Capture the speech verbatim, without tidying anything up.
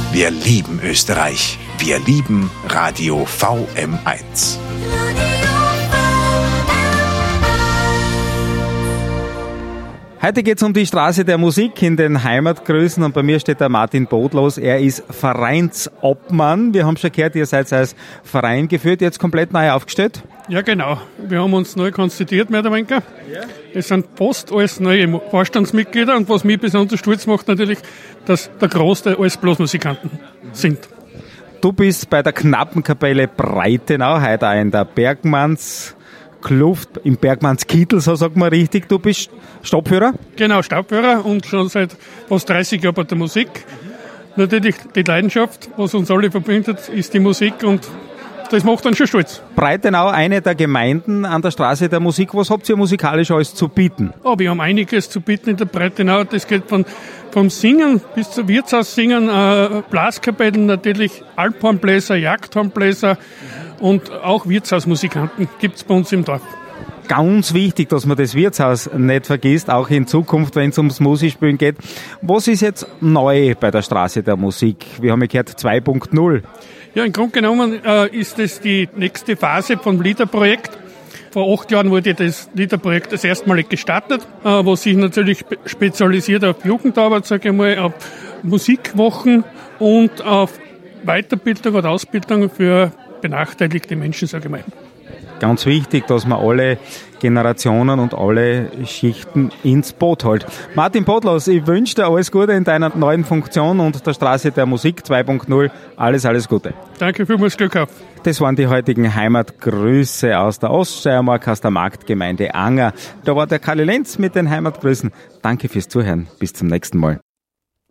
Wir lieben Österreich. Wir lieben Radio V M eins. Heute geht es um die Straße der Musik in den Heimatgrüßen und bei mir steht der Martin Bodlos. Er ist Vereinsobmann. Wir haben schon gehört, ihr seid als Verein geführt, jetzt komplett neu aufgestellt. Ja, genau. Wir haben uns neu konstituiert, mehr oder weniger. Ja. Es sind fast alles neue Vorstandsmitglieder und was mich besonders stolz macht natürlich, dass der Großteil alles Blasmusikanten sind. Du bist bei der Knappenkapelle Breitenau, heute auch in der Bergmanns Kluft, im Bergmannskittel, so sagt man richtig. Du bist Stabführer? Genau, Stabführer und schon seit fast dreißig Jahren bei der Musik. Natürlich die Leidenschaft, was uns alle verbindet, ist die Musik und das macht uns schon stolz. Breitenau, eine der Gemeinden an der Straße der Musik. Was habt ihr musikalisch alles zu bieten? Oh, wir haben einiges zu bieten in der Breitenau. Das geht von vom Singen bis zu Wirtshaussingen, äh, Blaskapellen, natürlich Alphornbläser, Jagdhornbläser und auch Wirtshausmusikanten gibt es bei uns im Dorf. Ganz wichtig, dass man das Wirtshaus nicht vergisst, auch in Zukunft, wenn es ums Musikspielen geht. Was ist jetzt neu bei der Straße der Musik? Wir haben ja gehört zwei Punkt null. Ja, im Grunde genommen äh, ist das die nächste Phase vom Liederprojekt. Vor acht Jahren wurde das Liederprojekt das erstmalig gestartet, äh, was sich natürlich spe- spezialisiert auf Jugendarbeit, sage ich mal, auf Musikwochen und auf Weiterbildung oder Ausbildung für benachteiligte Menschen, sage ich mal. Ganz wichtig, dass man alle Generationen und alle Schichten ins Boot holt. Martin Bodlos, ich wünsche dir alles Gute in deiner neuen Funktion und der Straße der Musik zwei Punkt null. Alles, alles Gute. Danke, vielmals Glück auf. Das waren die heutigen Heimatgrüße aus der Oststeiermark, aus der Marktgemeinde Anger. Da war der Karli Lenz mit den Heimatgrüßen. Danke fürs Zuhören. Bis zum nächsten Mal.